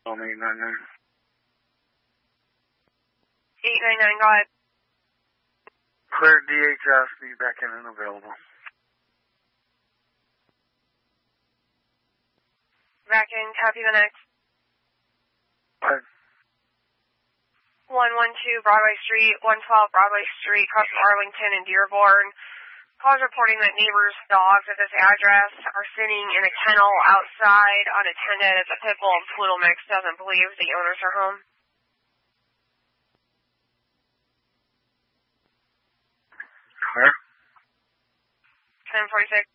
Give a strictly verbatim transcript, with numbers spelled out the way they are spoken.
On eight nine nine. eight nine nine, go ahead. Clear D H S, be back in and available. Back in, copy the next. What? one one two Broadway Street, one twelve Broadway Street, across from Arlington and Dearborn. Calls reporting that neighbors' dogs at this address are sitting in a kennel outside unattended as a pit bull and poodle mix doesn't believe the owners are home. Where? ten forty-six.